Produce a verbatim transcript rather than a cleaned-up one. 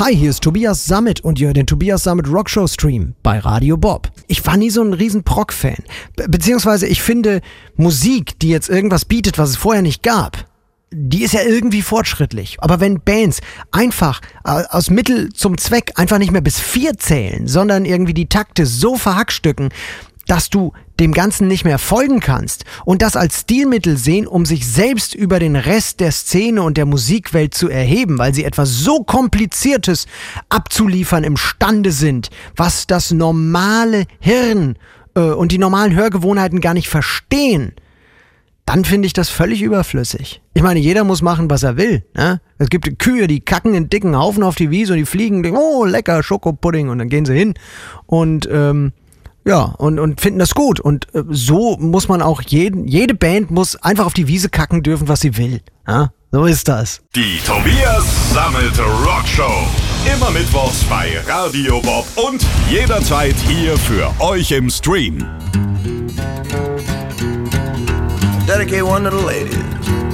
Hi, hier ist Tobias Sammet und ihr hört den Tobias Sammet Rockshow Stream bei Radio Bob. Ich war nie so ein riesen Prog-Fan. Be- beziehungsweise ich finde, Musik, die jetzt irgendwas bietet, was es vorher nicht gab, die ist ja irgendwie fortschrittlich. Aber wenn Bands einfach äh, aus Mittel zum Zweck einfach nicht mehr bis vier zählen, sondern irgendwie die Takte so verhackstücken, dass du dem Ganzen nicht mehr folgen kannst und das als Stilmittel sehen, um sich selbst über den Rest der Szene und der Musikwelt zu erheben, weil sie etwas so Kompliziertes abzuliefern imstande sind, was das normale Hirn äh, und die normalen Hörgewohnheiten gar nicht verstehen, dann finde ich das völlig überflüssig. Ich meine, jeder muss machen, was er will. Ne? Es gibt Kühe, die kacken in dicken Haufen auf die Wiese und die fliegen, denken, oh, lecker, Schokopudding, und dann gehen sie hin und ähm, ja, und, und finden das gut. Und äh, so muss man auch, jeden, jede Band muss einfach auf die Wiese kacken dürfen, was sie will. Ja? So ist das. Die Tobias Sammet Rockshow. Immer mittwochs bei Radio Bob und jederzeit hier für euch im Stream. Dedicate one to the ladies.